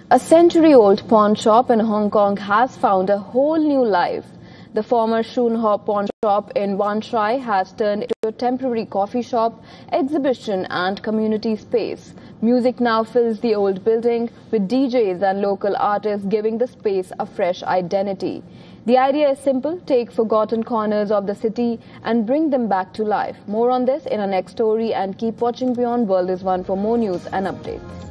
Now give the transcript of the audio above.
A century-old pawn shop in Hong Kong has found a whole new life. The former Shun Ho pawn shop in Wan Chai has turned into a temporary coffee shop, exhibition and community space. Music now fills the old building, with DJs and local artists giving the space a fresh identity. The idea is simple: take forgotten corners of the city and bring them back to life. More on this in our next story, and keep watching Beyond World is One for more news and updates.